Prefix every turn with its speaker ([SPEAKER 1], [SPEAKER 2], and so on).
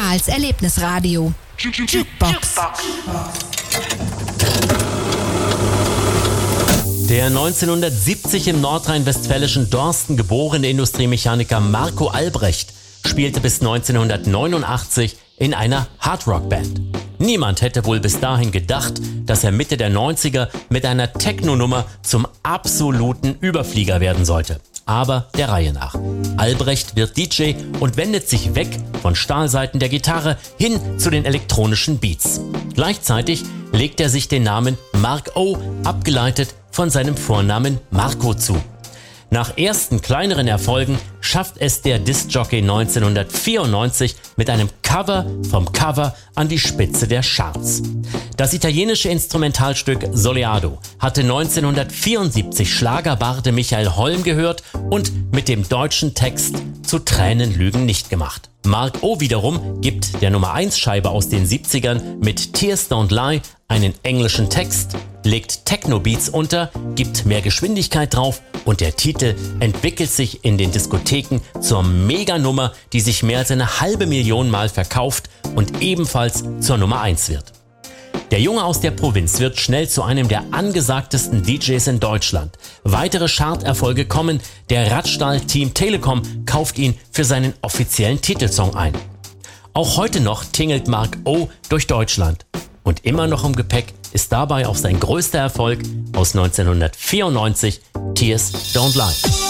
[SPEAKER 1] Stahls Erlebnisradio. Jukebox.
[SPEAKER 2] Der 1970 im nordrhein-westfälischen Dorsten geborene Industriemechaniker Marco Albrecht spielte bis 1989 in einer Hardrock-Band. Niemand hätte wohl bis dahin gedacht, dass er Mitte der 90er mit einer Techno-Nummer zum absoluten Überflieger werden sollte. Aber der Reihe nach. Albrecht wird DJ und wendet sich weg von Stahlsaiten der Gitarre hin zu den elektronischen Beats. Gleichzeitig legt er sich den Namen Mark O, abgeleitet von seinem Vornamen Marco, zu. Nach ersten kleineren Erfolgen schafft es der Diskjockey 1994 mit einem Cover vom Cover an die Spitze der Charts. Das italienische Instrumentalstück Soleado hatte 1974 Schlagerbarde Michael Holm gehört und mit dem deutschen Text zu Tränen lügen nicht gemacht. Mark O wiederum gibt der Nummer-1-Scheibe aus den 70ern mit Tears Don't Lie einen englischen Text, legt Techno-Beats unter, gibt mehr Geschwindigkeit drauf und der Titel entwickelt sich in den Diskotheken zur Meganummer, die sich mehr als 500.000 Mal verkauft und ebenfalls zur Nummer 1 wird. Der Junge aus der Provinz wird schnell zu einem der angesagtesten DJs in Deutschland. Weitere Charterfolge kommen, der Radstahl Team Telekom kauft ihn für seinen offiziellen Titelsong ein. Auch heute noch tingelt Mark O durch Deutschland. Und immer noch im Gepäck ist dabei auch sein größter Erfolg aus 1994, Tears Don't Lie.